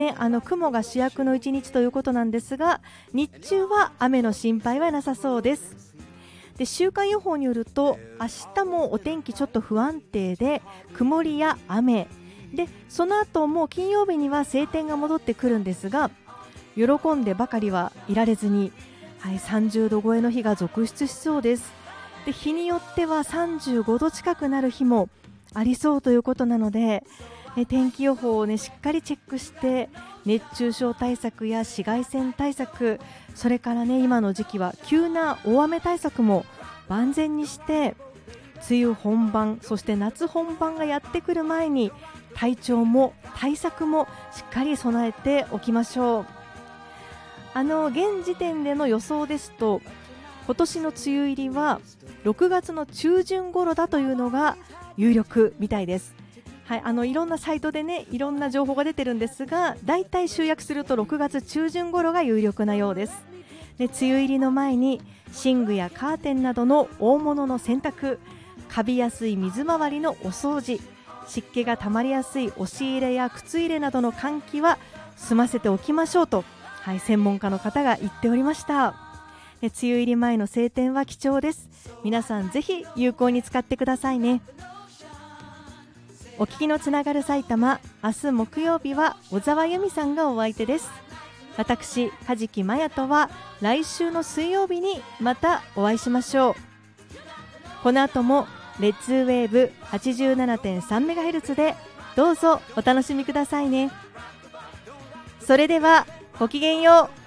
ね、雲が主役の一日ということなんですが、日中は雨の心配はなさそうです。で、週間予報によると、明日もお天気ちょっと不安定で、曇りや雨で、その後もう金曜日には晴天が戻ってくるんですが、喜んでばかりはいられずに、30度超えの日が続出しそうです。で、日によっては35度近くなる日もありそうということなので、天気予報を、しっかりチェックして、熱中症対策や紫外線対策、それから今の時期は急な大雨対策も万全にして、梅雨本番、そして夏本番がやってくる前に体調も対策もしっかり備えておきましょう。現時点での予想ですと、今年の梅雨入りは6月の中旬頃だというのが有力みたいです。いろんなサイトでいろんな情報が出てるんですが、だいたい集約すると6月中旬頃が有力なようです。で、梅雨入りの前に寝具やカーテンなどの大物の洗濯、カビやすい水回りのお掃除、湿気がたまりやすい押し入れや靴入れなどの換気は済ませておきましょうと、専門家の方が言っておりました。で、梅雨入り前の晴天は貴重です。皆さんぜひ有効に使ってくださいね。お聞きのつながる埼玉、明日木曜日は小沢由美さんがお相手です。私、梶木麻也とは来週の水曜日にまたお会いしましょう。この後もレッツウェーブ 87.3MHz でどうぞお楽しみくださいね。それではごきげんよう。